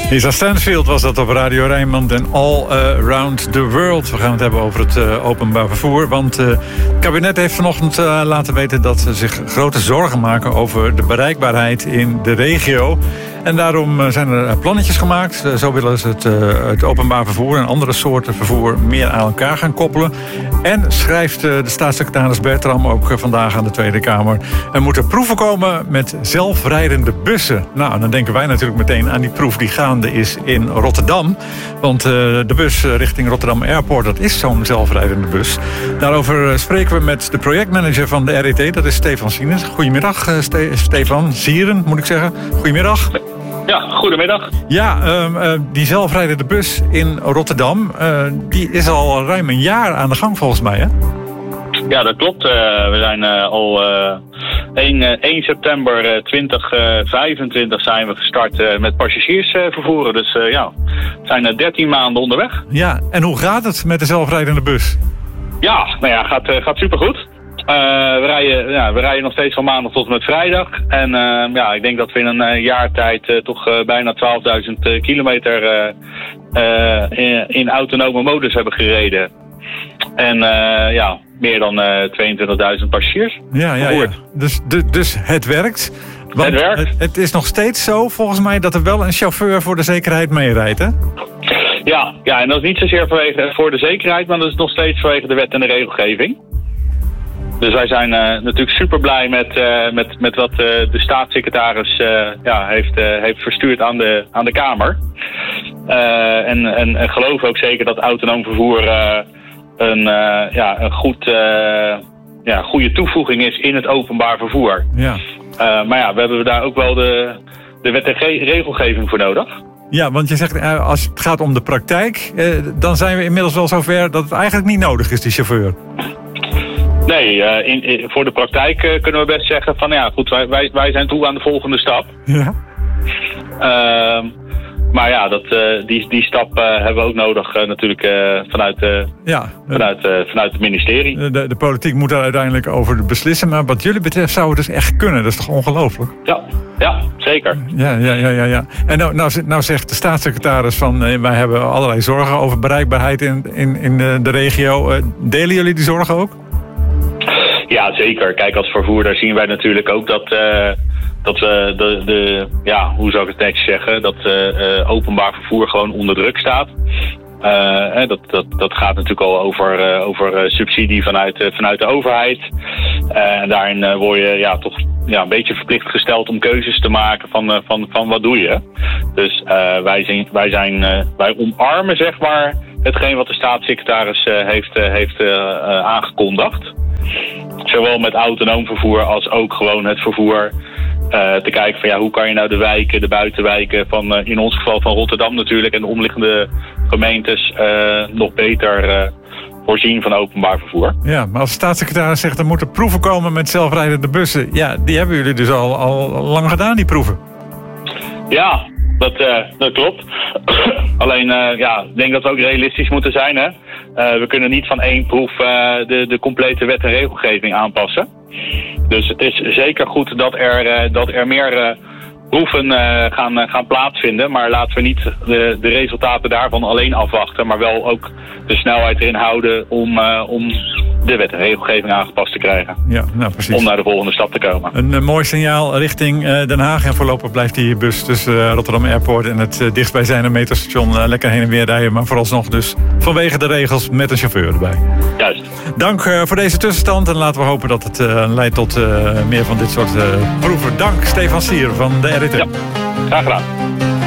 Lisa Stansfield was dat op Radio Rijnmond en All Around the World. We gaan het hebben over het openbaar vervoer. Want het kabinet heeft vanochtend laten weten dat ze zich grote zorgen maken over de bereikbaarheid in de regio. En daarom zijn er plannetjes gemaakt. Zo willen ze het openbaar vervoer en andere soorten vervoer meer aan elkaar gaan koppelen. En schrijft de staatssecretaris Bertram ook vandaag aan de Tweede Kamer. Er moeten proeven komen met zelfrijdende bussen. Nou, dan denken wij natuurlijk meteen aan die proef die gaande is in Rotterdam. Want de bus richting Rotterdam Airport, dat is zo'n zelfrijdende bus. Daarover spreken we met de projectmanager van de RET, dat is Stefan Sieren. Goedemiddag, Stefan Sieren, moet ik zeggen. Goedemiddag. Ja, goedemiddag. Ja, die zelfrijdende bus in Rotterdam, die is al ruim een jaar aan de gang volgens mij, hè? Ja, dat klopt. We zijn al 1 september 2025 zijn we gestart met passagiers vervoeren. Dus we zijn 13 maanden onderweg. Ja, en hoe gaat het met de zelfrijdende bus? Ja, gaat supergoed. We rijden nog steeds van maandag tot en met vrijdag. En ik denk dat we in een jaar tijd toch bijna 12.000 kilometer in autonome modus hebben gereden. En meer dan 22.000 passagiers. Ja. Dus het werkt. Want het werkt. Het is nog steeds zo, volgens mij, dat er wel een chauffeur voor de zekerheid meerijdt, hè? Ja, en dat is niet zozeer voor de zekerheid, maar dat is nog steeds vanwege de wet en de regelgeving. Dus wij zijn natuurlijk super blij met wat de staatssecretaris heeft verstuurd aan de Kamer. En geloven ook zeker dat autonoom vervoer een goede toevoeging is in het openbaar vervoer. Ja. Maar we hebben daar ook wel de wet en regelgeving voor nodig. Ja, want je zegt, als het gaat om de praktijk, dan zijn we inmiddels wel zover dat het eigenlijk niet nodig is, die chauffeur. Nee, voor de praktijk kunnen we best zeggen van wij zijn toe aan de volgende stap. Ja. Maar die stap hebben we ook nodig natuurlijk vanuit het ministerie. De politiek moet daar uiteindelijk over beslissen, maar wat jullie betreft zou het dus echt kunnen. Dat is toch ongelooflijk? Ja, zeker. Ja. En nou zegt de staatssecretaris van wij hebben allerlei zorgen over bereikbaarheid in de regio. Delen jullie die zorgen ook? Ja, zeker. Kijk, als vervoerder zien wij natuurlijk ook dat we hoe zou ik het netjes zeggen, dat openbaar vervoer gewoon onder druk staat. Dat gaat natuurlijk al over subsidie vanuit de overheid. En daarin word je toch een beetje verplicht gesteld om keuzes te maken van wat doe je. Dus wij omarmen zeg maar hetgeen wat de staatssecretaris heeft aangekondigd. Zowel met autonoom vervoer als ook gewoon het vervoer. Te kijken van hoe kan je nou de buitenwijken van in ons geval van Rotterdam natuurlijk en de omliggende gemeentes nog beter voorzien van openbaar vervoer. Ja, maar als de staatssecretaris zegt er moeten proeven komen met zelfrijdende bussen. Ja, die hebben jullie dus al lang gedaan, die proeven. Ja, dat klopt. Alleen, ik denk dat we ook realistisch moeten zijn. Hè? We kunnen niet van één proef de complete wet en regelgeving aanpassen. Dus het is zeker goed dat er meer proeven gaan plaatsvinden. Maar laten we niet de resultaten daarvan alleen afwachten. Maar wel ook de snelheid erin houden om de wet en regelgeving aangepast te krijgen. Ja, nou precies. Om naar de volgende stap te komen. Een mooi signaal richting Den Haag. En voorlopig blijft die bus tussen Rotterdam Airport en het dichtstbijzijnde metrostation lekker heen en weer rijden. Maar vooralsnog dus vanwege de regels met een chauffeur erbij. Juist. Dank voor deze tussenstand. En laten we hopen dat het leidt tot meer van dit soort proeven. Dank, Stefan Sieren van de RET. Ja, graag gedaan.